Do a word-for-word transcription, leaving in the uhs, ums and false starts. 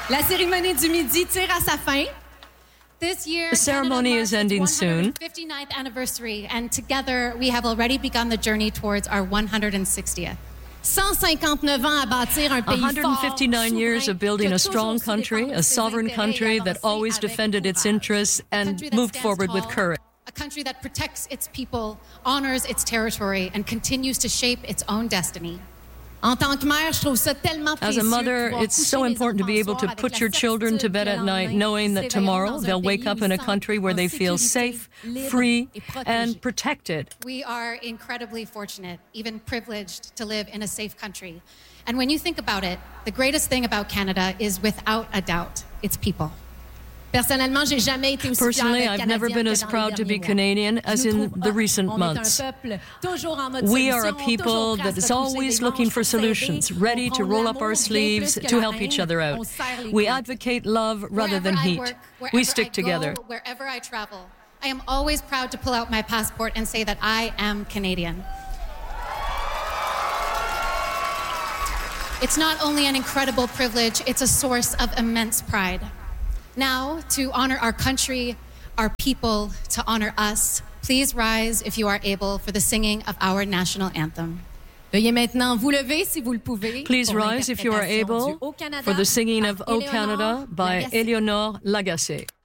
La cérémonie du midi tire à sa fin. This year, the ceremony is ending soon. one hundred fifty-ninth anniversary, and together we have already begun the journey towards our one hundred sixtieth. one hundred fifty-nine ans à bâtir un pays one hundred fifty-nine years of building a strong country, a sovereign country that always defended its interests and moved forward with courage. A country that protects its people, honors its territory, and continues to shape its own destiny. As a mother, it's so important to be able to put your children to bed at night knowing that tomorrow they'll wake up in a country where they feel safe, free, and protected. We are incredibly fortunate, even privileged, to live in a safe country. And when you think about it, the greatest thing about Canada is, without a doubt, its people. Personally, I've never been as proud to be Canadian as in the recent months. We are a people that is always looking for solutions, ready to roll up our sleeves to help each other out. We advocate love rather than hate. We stick together. Wherever I travel, I am always proud to pull out my passport and say that I am Canadian. It's not only an incredible privilege, it's a source of immense pride. Now, to honor our country, our people, to honor us, please rise, if you are able, for the singing of our national anthem. Please rise, if you are able, for the singing of O Canada by Éléonore Lagacé.